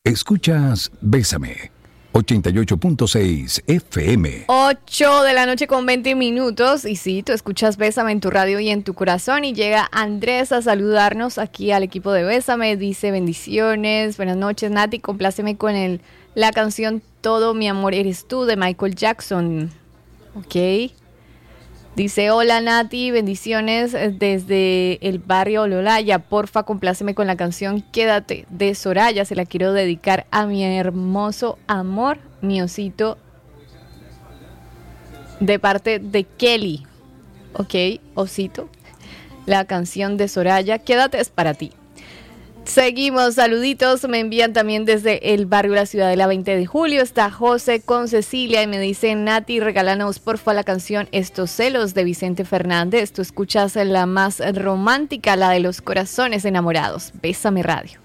Escuchas Bésame, 88.6 FM. 8 de la noche con 20 minutos. Y sí, tú escuchas Bésame en tu radio y en tu corazón. Y llega Andrés a saludarnos aquí al equipo de Bésame. Dice bendiciones, buenas noches Nati, compláceme con la canción Todo mi amor eres tú de Michael Jackson. Ok. Dice, hola Nati, bendiciones desde el barrio Ololaya. Porfa, compláceme con la canción Quédate de Soraya. Se la quiero dedicar a mi hermoso amor, mi osito, de parte de Kelly. Ok, osito. La canción de Soraya, Quédate es para ti. Seguimos, saluditos, me envían también desde el barrio La Ciudadela 20 de Julio, está José con Cecilia y me dice, Nati, regálanos porfa la canción Estos celos de Vicente Fernández. Tú escuchas la más romántica, la de los corazones enamorados. Bésame Radio.